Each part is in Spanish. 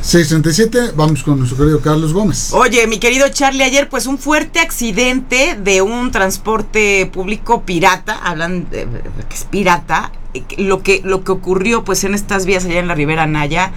6:37, vamos con nuestro querido Carlos Gómez. Oye, mi querido Charlie, ayer pues un fuerte accidente de un transporte público pirata, hablan de que es pirata, lo que ocurrió pues en estas vías allá en la Ribera Naya.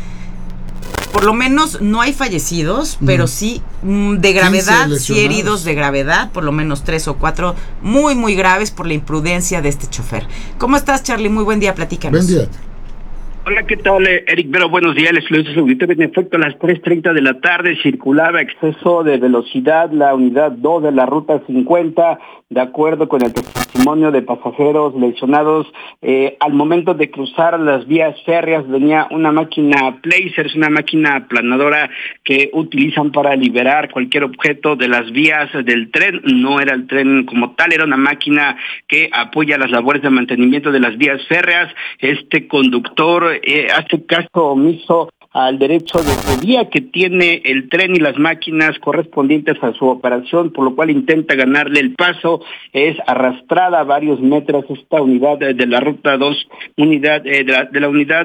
Por lo menos no hay fallecidos, pero sí de gravedad, sí heridos de gravedad, por lo menos 3 o 4, muy, muy graves por la imprudencia de este chofer. ¿Cómo estás, Charlie? Muy buen día, platícanos. Buen día. Hola, ¿qué tal, Eric Vero? Buenos días, les saludo su auditorio. En efecto, a las 3:30 de la tarde circulaba a exceso de velocidad la unidad 2 de la ruta 50, de acuerdo con el testimonio de pasajeros lesionados. Al momento de cruzar las vías férreas venía una máquina Placer, es una máquina aplanadora que utilizan para liberar cualquier objeto de las vías del tren. No era el tren como tal, era una máquina que apoya las labores de mantenimiento de las vías férreas. Este conductor hace caso omiso al derecho de vía que tiene el tren y las máquinas correspondientes a su operación, por lo cual intenta ganarle el paso. Es arrastrada a varios metros esta unidad de la ruta 2, unidad de la unidad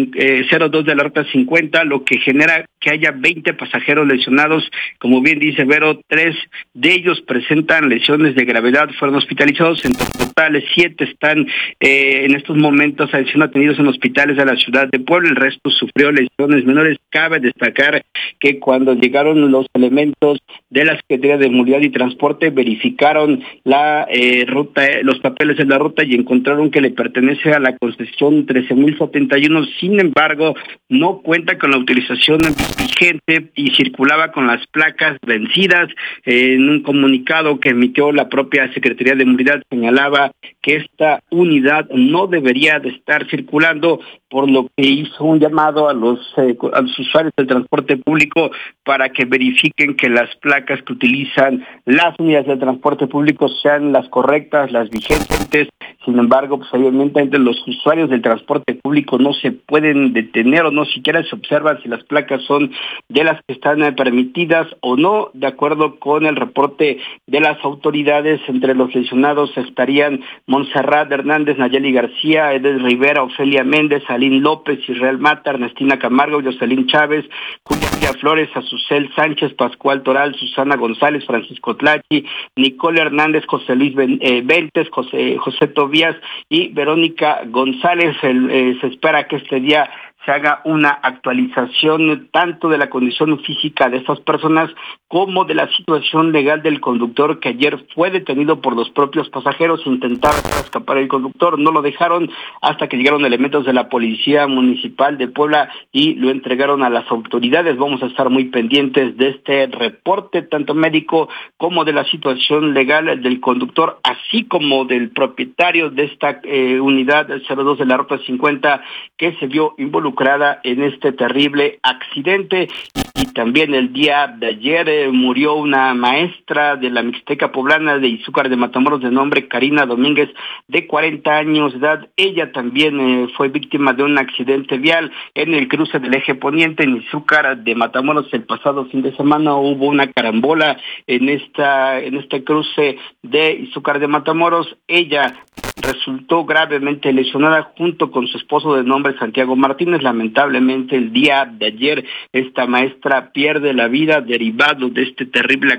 02 de la ruta 50, lo que genera que haya 20 pasajeros lesionados. Como bien dice Vero, 3 de ellos presentan lesiones de gravedad, fueron hospitalizados. En total 7 están en estos momentos siendo atendidos en hospitales de la ciudad de Puebla. El resto sufrió lesiones menores. Cabe destacar que cuando llegaron los elementos de la Secretaría de Movilidad y Transporte, verificaron la ruta, los papeles de la ruta, y encontraron que le pertenece a la concesión 13.071. Sin embargo, no cuenta con la utilización vigente y circulaba con las placas vencidas. En un comunicado que emitió la propia Secretaría de Movilidad señalaba que esta unidad no debería de estar circulando, por lo que hizo un llamado a los usuarios del transporte público para que verifiquen que las placas que utilizan las unidades de transporte público sean las correctas, las vigentes. Sin embargo, pues obviamente entre los usuarios del transporte público no se pueden detener, o no siquiera se observan si las placas son de las que están permitidas o no. De acuerdo con el reporte de las autoridades, entre los lesionados estarían Montserrat Hernández, Nayeli García, Edel Rivera, Ofelia Méndez, Aline López, Israel Mata, Ernestina Camargo, Jocelyn Chávez, Julia Flores, Azucel Sánchez, Pascual Toral, Susana González, Francisco Tlachi, Nicole Hernández, José Luis Ventes, José Tobías y Verónica González. Se espera que este día se haga una actualización tanto de la condición física de estas personas como de la situación legal del conductor, que ayer fue detenido por los propios pasajeros. Intentaron escapar el conductor, no lo dejaron hasta que llegaron elementos de la Policía Municipal de Puebla y lo entregaron a las autoridades. Vamos a estar muy pendientes de este reporte, tanto médico como de la situación legal del conductor, así como del propietario de esta unidad 02 de la ruta 50, que se vio involucrada en este terrible accidente. Y también el día de ayer murió una maestra de la Mixteca Poblana de Izúcar de Matamoros, de nombre Karina Domínguez, de 40 años de edad. Ella también fue víctima de un accidente vial en el cruce del eje poniente en Izúcar de Matamoros. El pasado fin de semana hubo una carambola en este cruce de Izúcar de Matamoros. Ella resultó gravemente lesionada junto con su esposo de nombre Santiago Martínez. Lamentablemente el día de ayer esta maestra pierde la vida derivado de este terrible